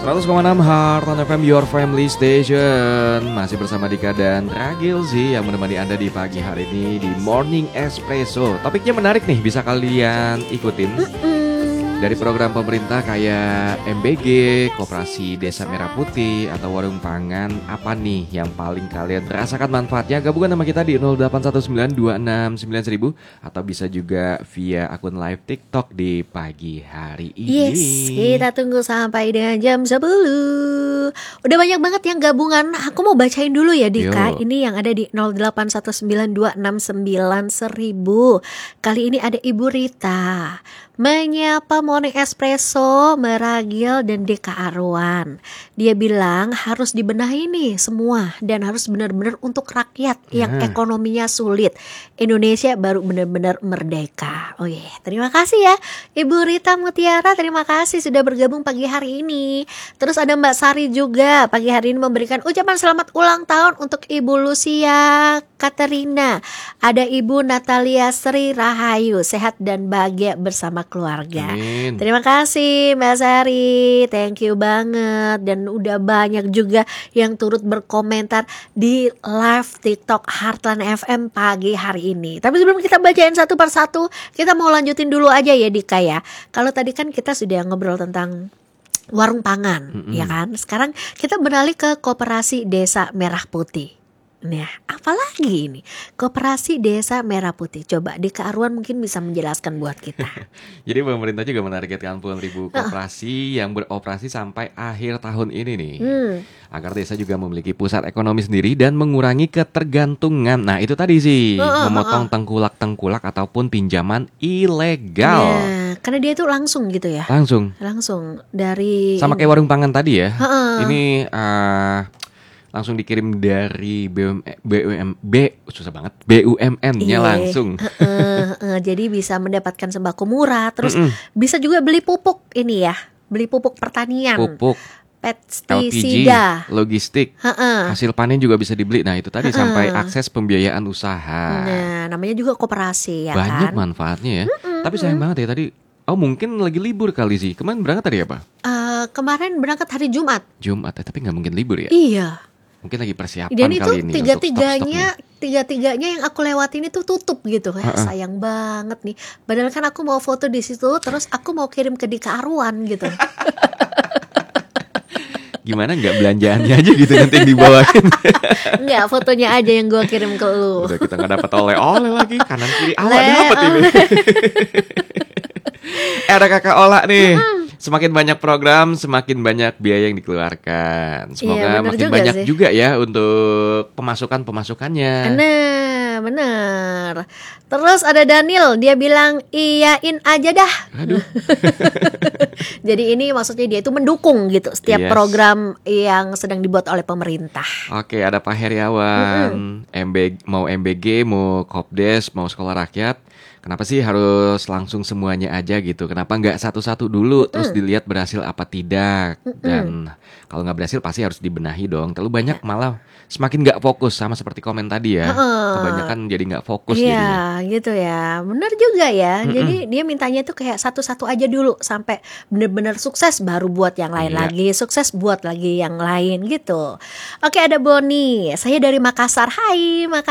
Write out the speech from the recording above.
100,6 Heart on FM, Your Family Station. Masih bersama Dika dan Ragil sih yang menemani Anda di pagi hari ini di Morning Espresso. Topiknya menarik nih, bisa kalian ikutin dari program pemerintah kayak MBG, Koperasi Desa Merah Putih, atau Warung Pangan. Apa nih yang paling kalian rasakan manfaatnya? Gabungan sama kita di 0819269000 atau bisa juga via akun live TikTok di pagi hari ini. Yes, kita tunggu sampai dengan jam 10. Udah banyak banget yang gabungan. Aku mau bacain dulu ya Dika. Yo. Ini yang ada di 0819269000. Kali ini ada Ibu Rita. Menyapa Morning Espresso, Meragil dan Deka Arwan. Dia bilang harus dibenahi nih semua dan harus benar-benar untuk rakyat yang ekonominya sulit. Indonesia baru benar-benar merdeka. Oh iya, terima kasih ya Ibu Rita Mutiara, terima kasih sudah bergabung pagi hari ini. Terus ada Mbak Sari juga pagi hari ini memberikan ucapan selamat ulang tahun untuk Ibu Lucia Katerina. Ada Ibu Natalia Sri Rahayu, sehat dan bahagia bersama keluarga. Amin. Terima kasih Mbak Sari, thank you banget. Dan udah banyak juga yang turut berkomentar di live TikTok Heartland FM pagi hari ini. Tapi sebelum kita bacain satu persatu, kita mau lanjutin dulu aja ya Dika ya. Kalau tadi kan kita sudah ngobrol tentang warung pangan, ya kan? Sekarang kita beralih ke Koperasi Desa Merah Putih. Nah, apalagi ini Koperasi Desa Merah Putih. Coba Dika Arwan mungkin bisa menjelaskan buat kita. Jadi pemerintah juga menargetkan puluhan ribu koperasi yang beroperasi sampai akhir tahun ini nih, agar desa juga memiliki pusat ekonomi sendiri dan mengurangi ketergantungan. Nah itu tadi sih, memotong tengkulak-tengkulak ataupun pinjaman ilegal. Nah, karena dia itu langsung gitu ya. Langsung dari sama kayak warung pangan tadi ya. Ini langsung dikirim dari BUMN-nya langsung. Jadi bisa mendapatkan sembako murah. Terus bisa juga beli pupuk ini ya, beli pupuk pertanian, pupuk, pestisida, LPG, logistik, hasil panen juga bisa dibeli. Nah itu tadi sampai akses pembiayaan usaha. Nah namanya juga koperasi ya. Banyak kan? manfaatnya ya. Tapi sayang banget ya tadi. Oh mungkin lagi libur kali sih. Kemarin berangkat hari apa? Kemarin berangkat hari Jumat. Jumat ya, tapi nggak mungkin libur ya. Iya. Mungkin lagi persiapan Dan itu kali ini untuk stok-stoknya. tiga-tiganya yang aku lewatin itu tutup gitu. Sayang banget nih. Padahal kan aku mau foto di situ, terus aku mau kirim ke Dika Arwan gitu. Gimana nggak belanjaannya aja gitu nanti yang dibawain? Enggak, fotonya aja yang gue kirim ke lu. Udah kita nggak dapat oleh-oleh lagi, kanan kiri awak dapat ini. Ada kakak Ola nih. Semakin banyak program, semakin banyak biaya yang dikeluarkan. Semoga makin banyak sih juga ya untuk pemasukannya. Nah, bener. Terus ada Daniel, dia bilang iyain aja dah. Aduh. Jadi ini maksudnya dia itu mendukung gitu setiap program yang sedang dibuat oleh pemerintah. Oke, ada Pak Heriawan, mau MBG, mau Kopdes, mau Sekolah Rakyat. Kenapa sih harus langsung semuanya aja gitu? Kenapa nggak satu-satu dulu terus dilihat berhasil apa tidak? Dan kalau nggak berhasil pasti harus dibenahi dong. Terlalu banyak malah semakin nggak fokus, sama seperti komen tadi ya. Kebanyakan jadi nggak fokus jadinya. Iya gitu ya, benar juga ya. Jadi dia mintanya tuh kayak satu-satu aja dulu sampai benar-benar sukses baru buat yang lain lagi, sukses buat lagi yang lain gitu. Oke, ada Boni, saya dari Makassar. Hai Makassar.